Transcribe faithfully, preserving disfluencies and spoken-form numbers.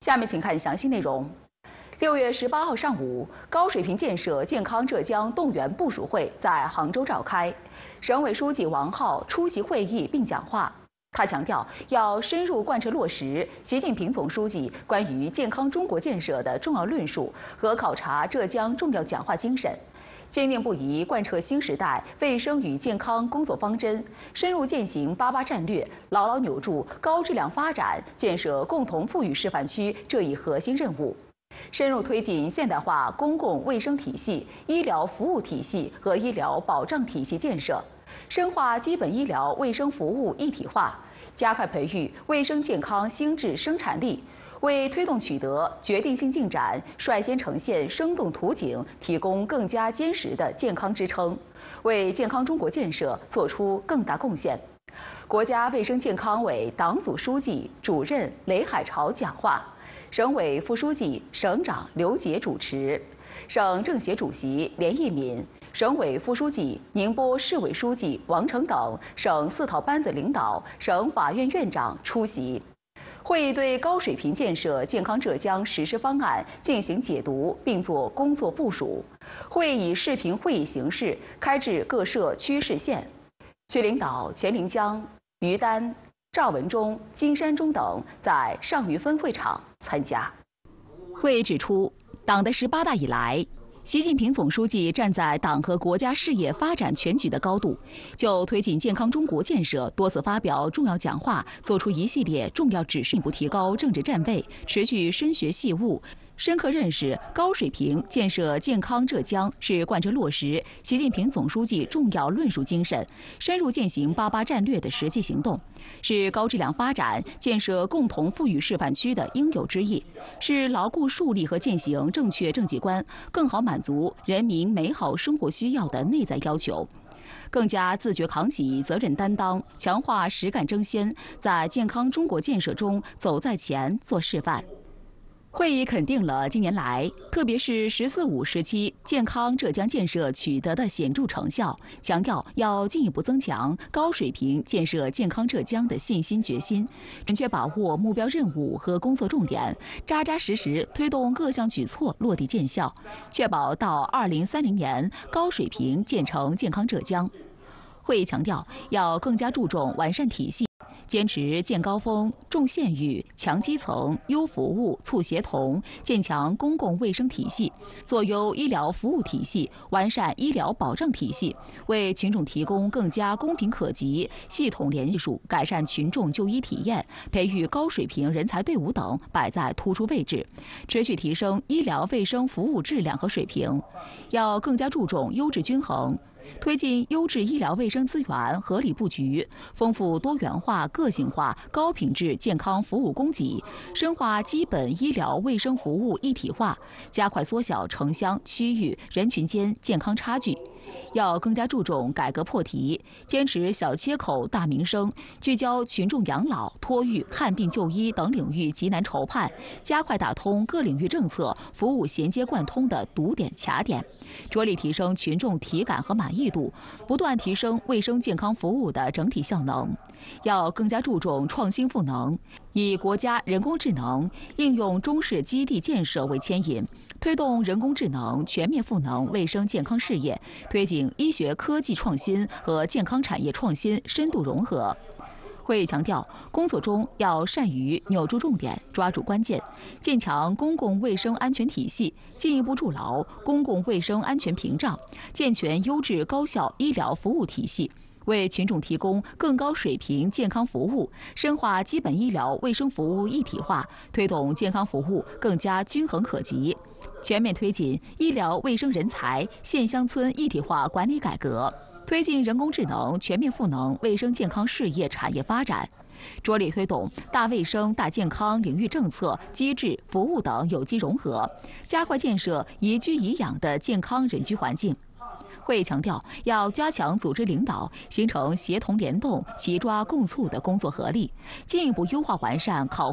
下面请看详细内容。六月十八号上午，高水平建设健康浙江动员部署会在杭州召开，省委书记王浩出席会议并讲话。他强调，要深入贯彻落实习近平总书记关于健康中国建设的重要论述和考察浙江重要讲话精神。 坚定不移贯彻新时代卫生与健康工作方针，深入践行八八战略，牢牢扭住高质量发展、建设共同富裕示范区这一核心任务，深入推进现代化公共卫生体系、医疗服务体系和医疗保障体系建设，深化基本医疗卫生服务一体化，加快培育卫生健康新质生产力。 为推动取得决定性进展，率先呈现生动图景，提供更加坚实的健康支撑，为健康中国建设作出更大贡献。国家卫生健康委党组书记、主任雷海潮讲话，省委副书记、省长刘杰主持，省政协主席连益敏、省委副书记、宁波市委书记王成等省四套班子领导、省法院院长出席。 会议对高水平建设健康浙江实施方案进行解读，并作工作部署。会议以视频会议形式开至各社区市县，区领导钱临江、于丹、赵文忠、金山中等在上虞分会场参加。会议指出，党的十八大以来， 习近平总书记站在党和国家事业发展全局的高度，就推进健康中国建设多次发表重要讲话，作出一系列重要指示，进一步提高政治站位，持续深学细悟，深刻认识高水平建设健康浙江是贯彻落实习近平总书记重要论述精神，深入践行八八战略的实际行动，是高质量发展、建设共同富裕示范区的应有之义，是牢固树立和践行正确政绩观，更好满 满足人民美好生活需要的内在要求，更加自觉扛起责任担当，强化实干争先，在健康中国建设中走在前、做示范。 会议肯定了近年来，特别是“十四五”时期健康浙江建设取得的显著成效，强调要进一步增强高水平建设健康浙江的信心决心，准确把握目标任务和工作重点，扎扎实实推动各项举措落地见效，确保到二零三零年高水平建成健康浙江。会议强调，要更加注重完善体系。 坚持建高峰、重县域、强基层、优服务、促协同，建强公共卫生体系，做优医疗服务体系，完善医疗保障体系，为群众提供更加公平可及、系统连技术，改善群众就医体验，培育高水平人才队伍等摆在突出位置，持续提升医疗卫生服务质量和水平。要更加注重优质均衡。 推进优质医疗卫生资源合理布局，丰富多元化、个性化、高品质健康服务供给，深化基本医疗卫生服务一体化，加快缩小城乡、区域、人群间健康差距。 要更加注重改革破题，坚持小切口大民生，聚焦群众养老、托育、看病就医等领域急难愁盼，加快打通各领域政策服务衔接贯通的堵点卡点，着力提升群众体感和满意度，不断提升卫生健康服务的整体效能。要更加注重创新赋能，以国家人工智能应用中式基地建设为牵引，推动人工智能全面赋能卫生健康事业。 推进医学科技创新和健康产业创新深度融合。会议强调，工作中要善于扭住重点、抓住关键，建强公共卫生安全体系，进一步筑牢公共卫生安全屏障，健全优质高效医疗服务体系，为群众提供更高水平健康服务，深化基本医疗卫生服务一体化，推动健康服务更加均衡可及。 全面推进医疗卫生人才县乡村一体化管理改革，推进人工智能全面赋能卫生健康事业产业发展，着力推动大卫生、大健康领域政策、机制、服务等有机融合，加快建设宜居宜养的健康人居环境。 会议强调，要加强组织领导，形成协同联动、齐抓共促的工作合力，进一步优化完善考。